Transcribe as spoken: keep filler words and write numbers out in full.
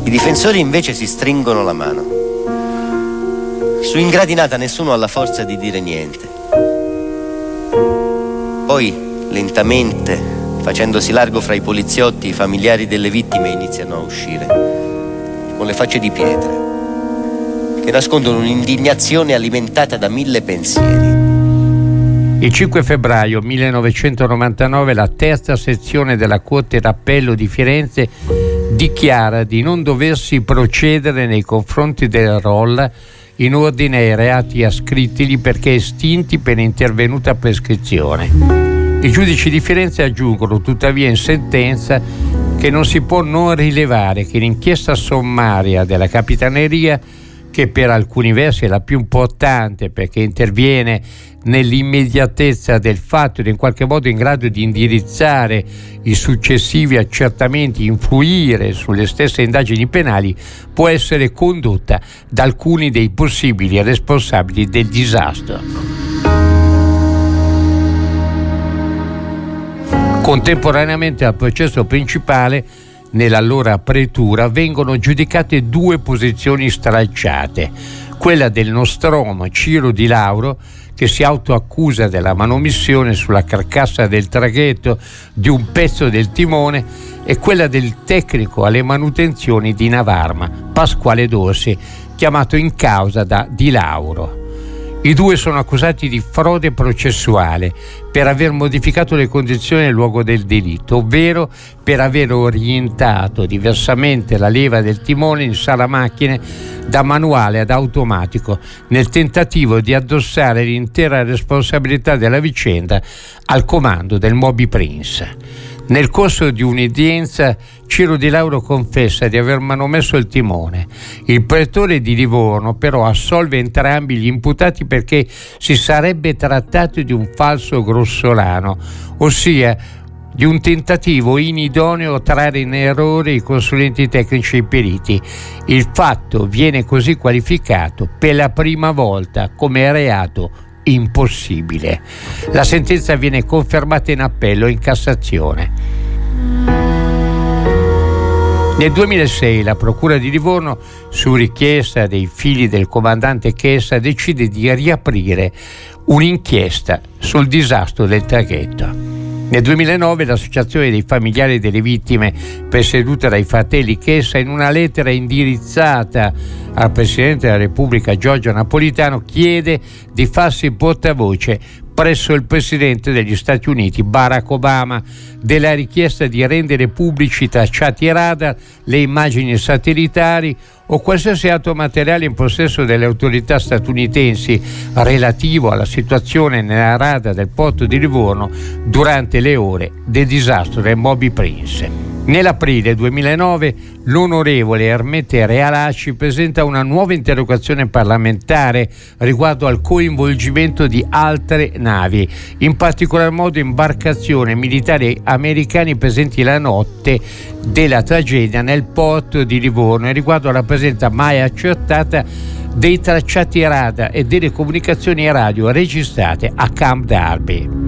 I difensori invece si stringono la mano. Su Ingradinata nessuno ha la forza di dire niente. Poi, lentamente, facendosi largo fra i poliziotti, i familiari delle vittime iniziano a uscire, con le facce di pietra, che nascondono un'indignazione alimentata da mille pensieri. Il cinque febbraio millenovecentonovantanove la terza sezione della Corte d'Appello di Firenze dichiara di non doversi procedere nei confronti del Rolla in ordine ai reati ascrittigli perché estinti per intervenuta prescrizione. I giudici di Firenze aggiungono tuttavia in sentenza che non si può non rilevare che l'inchiesta sommaria della Capitaneria, che per alcuni versi è la più importante perché interviene nell'immediatezza del fatto ed in qualche modo in grado di indirizzare i successivi accertamenti, influire sulle stesse indagini penali, può essere condotta da alcuni dei possibili responsabili del disastro. Contemporaneamente al processo principale, nell'allora pretura, vengono giudicate due posizioni stralciate: quella del Nostromo Ciro Di Lauro, che si autoaccusa della manomissione sulla carcassa del traghetto di un pezzo del timone, e quella del tecnico alle manutenzioni di Navarma, Pasquale Dorsi, chiamato in causa da Di Lauro. I due sono accusati di frode processuale per aver modificato le condizioni nel luogo del delitto, ovvero per aver orientato diversamente la leva del timone in sala macchine da manuale ad automatico, nel tentativo di addossare l'intera responsabilità della vicenda al comando del Moby Prince. Nel corso di un'udienza, Ciro Di Lauro confessa di aver manomesso il timone. Il pretore di Livorno però assolve entrambi gli imputati perché si sarebbe trattato di un falso grossolano, ossia di un tentativo inidoneo a trarre in errore i consulenti tecnici e i periti. Il fatto viene così qualificato per la prima volta come reato impossibile. La sentenza viene confermata in appello e in Cassazione. Nel duemilasei la Procura di Livorno, su richiesta dei figli del comandante Chessa, decide di riaprire un'inchiesta sul disastro del traghetto. Nel duemilanove l'associazione dei familiari delle vittime, presieduta dai fratelli Chessa, in una lettera indirizzata al Presidente della Repubblica Giorgio Napolitano, chiede di farsi portavoce presso il Presidente degli Stati Uniti Barack Obama della richiesta di rendere pubblici i tracciati radar, le immagini satellitari o qualsiasi altro materiale in possesso delle autorità statunitensi relativo alla situazione nella rada del porto di Livorno durante le ore del disastro del Moby Prince. Nell'aprile duemilanove l'onorevole Ermete Realacci presenta una nuova interrogazione parlamentare riguardo al coinvolgimento di altre navi, in particolar modo imbarcazioni militari americani presenti la notte della tragedia nel porto di Livorno, e riguardo alla presenza mai accertata dei tracciati radar e delle comunicazioni radio registrate a Camp Darby.